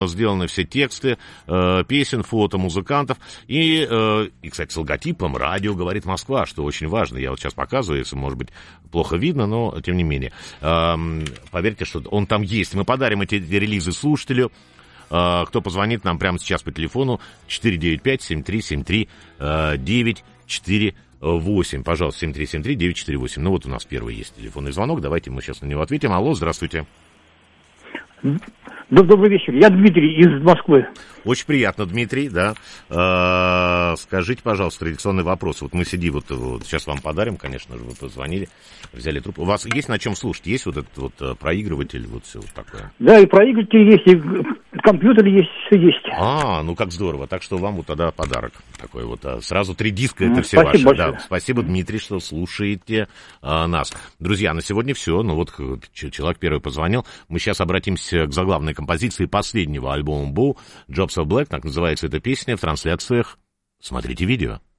Сделаны все тексты песен, фото музыкантов. И, кстати, с логотипом «Радио говорит Москва», что очень важно. Я вот сейчас показываю, если, может быть, плохо видно, но тем не менее. Поверьте, что он там есть. Мы подарим эти релизы слушателю. Кто позвонит нам прямо сейчас по телефону 495-7373-948. Пожалуйста, 7373-948. Ну вот у нас первый есть телефонный звонок. Давайте мы сейчас на него ответим. Алло, здравствуйте. Добрый вечер, я Дмитрий из Москвы. Очень приятно, Дмитрий, да. Скажите, пожалуйста, традиционный вопрос. Вот мы сидим, вот сейчас вам подарим, конечно же, вы позвонили, взяли трубку. У вас есть на чем слушать? Есть вот этот вот проигрыватель, вот все вот такое? Да, и проигрыватель есть, и компьютер есть, все есть. Ну как здорово. Так что вам вот тогда подарок такой вот. Сразу 3 диска, это все спасибо ваши. большое. Да, спасибо, Дмитрий, что слушаете нас. Друзья, на сегодня все. Ну вот человек первый позвонил. Мы сейчас обратимся к заглавной композиции последнего альбома Бу, Jobs of Black, так называется эта песня, в трансляциях. Смотрите видео.